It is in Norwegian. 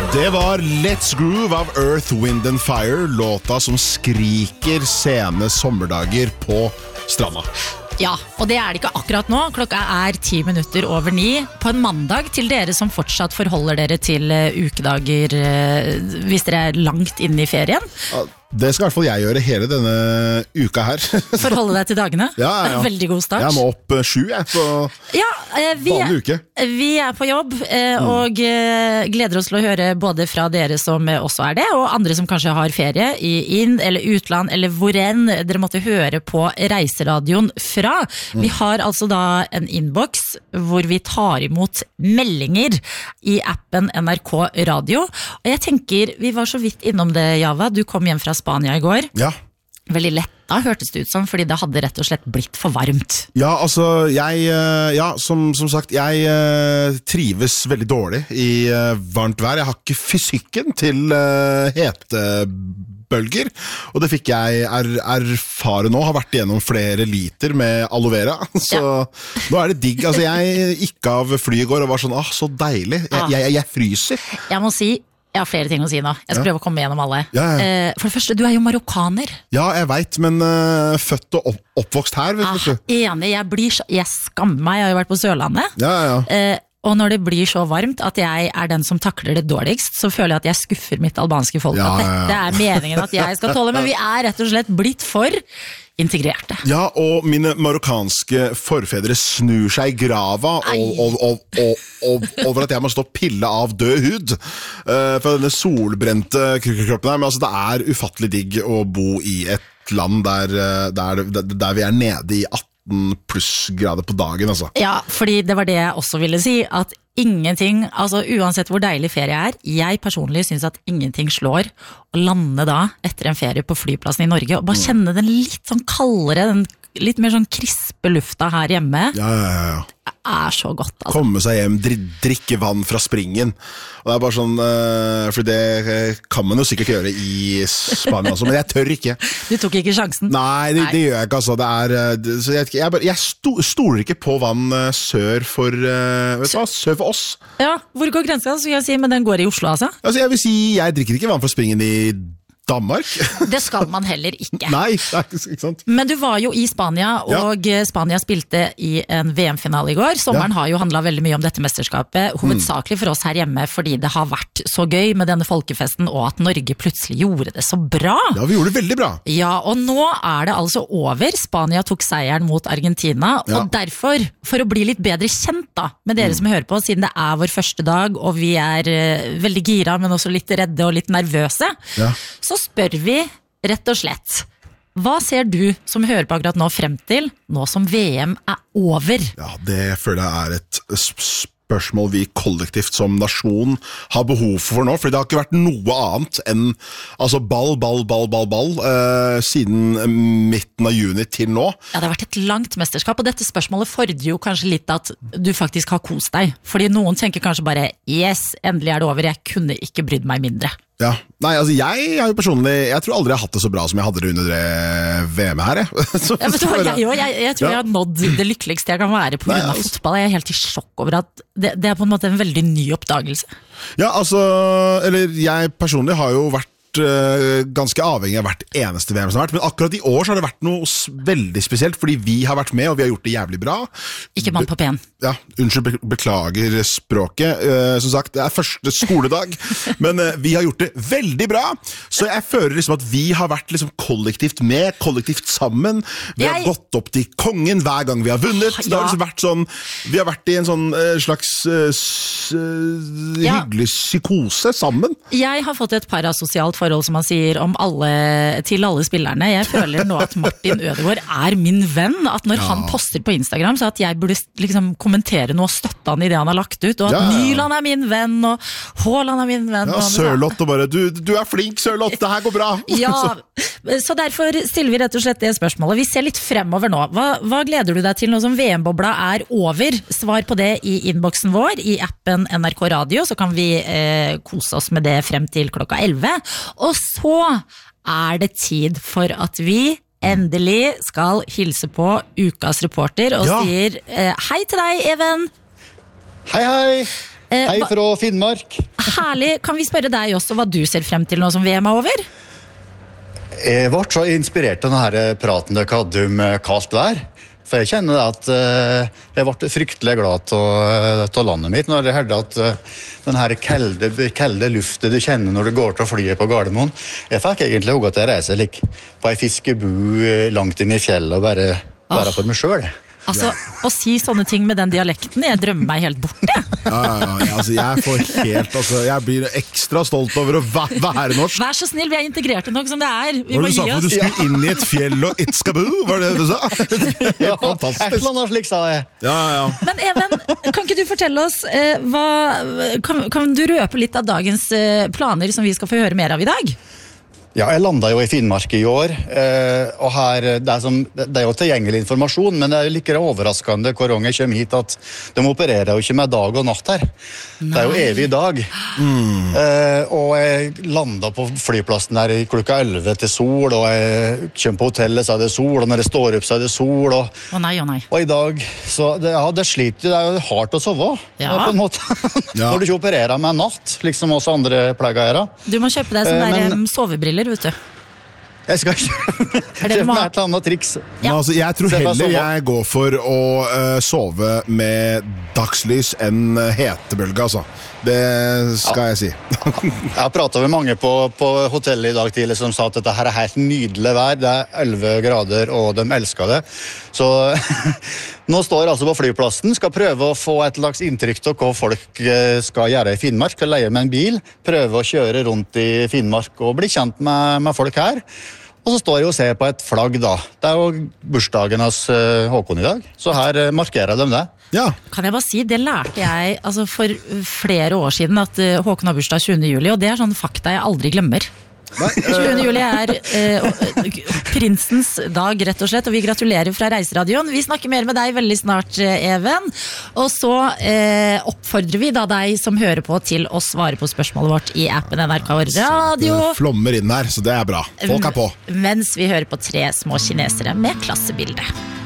Det var Let's Groove av Earth, Wind and Fire, låta som skriker sene sommerdager på stranda. Ja, og det er det ikke akkurat nå. Klokka er 9:10 på en mandag til dere som fortsatt forholder dere til ukedager hvis dere er langt inne i ferien. Ja, det skal i hvert fall jeg gjøre hele denne uka her. Forholde deg til dagene? Ja. Veldig god start. Jeg må opp 7 på vanlig uke. Vi er på jobb og gleder oss til å høre både fra dere som også er det, og andre som kanskje har ferie i inn- eller utland, eller hvor enn dere måtte høre på reiseradioen fra. Vi har altså da en inbox hvor vi tar imot meldinger i appen NRK Radio. Og jeg tenker, vi var så vidt innom det, Java. Du kom hjem fra Spania i går. Ja. Veldig letta hørtes det ut som, fordi det hadde rett og slett blitt for varmt. Ja, altså, som sagt, jeg trives veldig dårlig i varmt vær. Jeg har ikke fysikken til hetebølger, og det fikk jeg erfare nå. Har vært igjennom flere liter med aloe vera, så nå er det digg. Altså, jeg gikk av fly i går og var sånn, så deilig. Jeg fryser. Jeg må si, jeg har flere ting å si nå. Jeg skal prøve å komme gjennom alle. Ja. For det første, du er jo marokkaner. Ja, jeg vet, men født og oppvokst her, vet du. Enig, jeg skammer meg, jeg har jo vært på Sørlandet. Ja. Og når det blir så varmt at jeg er den som takler det dårligst, så føler jeg at jeg skuffer mitt albanske folk. At dette er meningen at jeg skal tåle, men vi er rett og slett blitt for integrerte. Ja, og mine marokkanske forfedre snur seg i grava over at jeg må stå og pille av død hud fra denne solbrente kroppen her, men altså det er ufattelig digg å bo i et land der vi er nede i 18 pluss grader på dagen, altså. Ja, fordi det var det jeg også ville si, at ingenting, altså uansett hvor deilig ferie er, jeg personlig synes at ingenting slår å lande da etter en ferie på flyplassen i Norge, og bare kjenne den litt sånn kaldere, den litt mer sånn krispe lufta her hjemme. Ja. Det er så godt, altså. Komme seg hjem, drikke vann fra springen. Og det er bare sånn, for det kan man jo sikkert gjøre i Spania også, men jeg tør ikke. Du tok ikke sjansen? Nei, det gjør jeg ikke, altså. Så jeg stoler ikke på vann sør for oss. Ja, hvor går grensa, så jeg si, men den går i Oslo, altså? Altså, jeg vil si, jeg drikker ikke vann fra springen i Danmark. Det skal man heller ikke. Nei, ikke sant. Men du var jo i Spania, og Spania spilte i en VM-finale i går. Sommeren har jo handlet veldig mye om dette mesterskapet, hovedsakelig for oss her hjemme, fordi det har vært så gøy med denne folkefesten, og at Norge plutselig gjorde det så bra. Ja, vi gjorde det veldig bra. Ja, og nå er det altså over. Spania tok seieren mot Argentina, og derfor, for å bli litt bedre kjent da, med dere som hører på, siden det er vår første dag, og vi er veldig gira, men også litt redde og litt nervøse, så spør vi rett og slett, hva ser du som hører på akkurat nå frem til, nå som VM er over? Ja, det føler jeg er et spørsmål vi kollektivt som nasjon har behov for nå, for det har ikke vært noe annet enn altså ball siden midten av juni til nå. Ja, det har vært et langt mesterskap, og dette spørsmålet fordrer jo kanskje litt at du faktisk har kost deg, fordi noen tenker kanskje bare, yes, endelig er det over, jeg kunne ikke brydd meg mindre. Ja, nei, altså jeg har jo personlig, jeg tror aldri jeg har hatt det så bra som jeg hadde det under det VM her. Jeg tror jeg har nådd det lykkeligste jeg kan være på grunn av fotball. Jeg er helt i sjokk over at det er på en måte en veldig ny oppdagelse. Ja, altså, eller jeg personlig har jo vært ganske avhengig av hvert eneste VM som har vært, men akkurat i år så har det vært noe veldig spesielt, fordi vi har vært med, og vi har gjort det jævlig bra. Ikke mann på pen. Ja, unnskyld, beklager språket. Som sagt, det er første skoledag, men vi har gjort det veldig bra, så jeg føler liksom at vi har vært liksom kollektivt med, kollektivt sammen. Vi har gått opp til kongen hver gang vi har vunnet. Det har liksom vært sånn, vi har vært i en sånn slags hyggelig psykose sammen. Jeg har fått et parasosialt forhold, som man sier, til alle spillerne. Jeg føler nå at Martin Ødegaard er min venn, at når han poster på Instagram, så at jeg burde liksom kommentere noe og støtte han i det han har lagt ut, og at Nyland er min venn, og Haaland er min venn. Ja, Sørloth, og bare, du er flink, Sørloth, det her går bra. Ja, så derfor stiller vi rett og slett det spørsmålet. Vi ser litt fremover nå. Hva gleder du deg til nå som VM-bobla er over? Svar på det i inboxen vår, i appen NRK Radio, så kan vi kose oss med det frem til klokka 11. Og så er det tid for at vi endelig skal hilse på ukas reporter og sier hei til deg, Even. Hei. Hei fra Finnmark. herlig. Kan vi spørre deg også hva du ser frem til nå som VM er over? Jeg ble så inspirert av denne praten dere hadde om kaldt vær. For jeg kjenner at jeg ble fryktelig glad av landet mitt når jeg hørte at den kalde luften du kjenner når du går til flyet på Gardermoen. Jeg fikk egentlig også at jeg reiser på en fiskebu langt inn i fjellet og bare for meg selv. Altså, å si sånne ting med den dialekten, jeg drømmer meg helt bort, jeg. Altså, jeg blir ekstra stolt over å være norsk. Vær så snill, vi er integrerte nok som det er. Vi må gi oss. Du skulle inn i et fjell og itskabu, var det du sa? Fantastisk. Et eller annet slik sa jeg. Ja. Men Even, kan ikke du fortelle oss, kan du røpe litt av dagens planer som vi skal få høre mer av i dag? Ja, jeg landet jo i Finnmark i år, og her, det er jo tilgjengelig informasjon, men det er jo like overraskende hver gang jeg kommer hit at de opererer jo ikke med dag og natt her. Nei. Det er jo evig dag. Og jeg landet på flyplassen her klokka 11 til sol, og jeg kommer på hotellet så er det sol, og når jeg står opp så er det sol. Å nei. Og i dag, så det sliter, det er jo hardt å sove, på en måte. Når du ikke opererer med natt, liksom oss andre pleier å gjøre. Du må kjøpe deg sånne sovebriller, vet du. Jeg skal kjøpe et eller annet triks. Men altså, jeg tror heller jeg går for å sove med dagslys enn hetebølge, altså. Det skal jeg si. Jeg har pratet med mange på hotellet i dag tidlig som sa at dette her er helt nydelig vær. Det er 11 grader, og de elsker det. Så nå står jeg altså på flyplassen, skal prøve å få et slags inntrykk av hva folk skal gjøre i Finnmark. Skal leie med en bil, prøve å kjøre rundt i Finnmark og bli kjent med folk her. Og så står jeg og ser på et flagg da. Det er jo bursdagen hans Håkon i dag, så her markerer de det. Ja. Kan jeg bare si, det lærte jeg for flere år siden, at Håkon har bursdag 20. juli, og det er sånn fakta jeg aldri glemmer. 20. juli er prinsens dag, rett og slett, og vi gratulerer fra Reiseradioen. Vi snakker mer med deg veldig snart, Even. Og så oppfordrer vi da deg som hører på til å svare på spørsmålet vårt i appen NRK Radio. Det flommer inn her, så det er bra. Folk er på. Mens vi hører på 3 små kinesere med klassebilde.